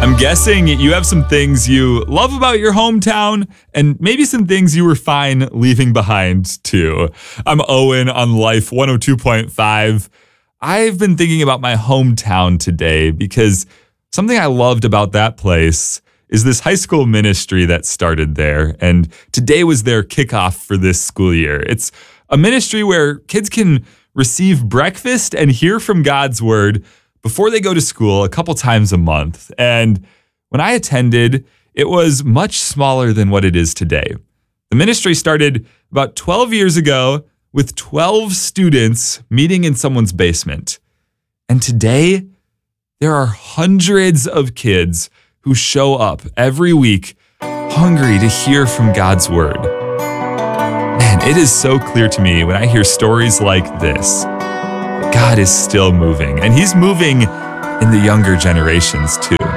I'm guessing you have some things you love about your hometown and maybe some things you were fine leaving behind too. I'm Owen on Life 102.5. I've been thinking about my hometown today because something I loved about that place is this high school ministry that started there. And today was their kickoff for this school year. It's a ministry where kids can receive breakfast and hear from God's word before they go to school a couple times a month. And when I attended, it was much smaller than what it is today. The ministry started about 12 years ago with 12 students meeting in someone's basement. And today, there are hundreds of kids who show up every week hungry to hear from God's word. Man, it is so clear to me when I hear stories like this. God is still moving, and he's moving in the younger generations too.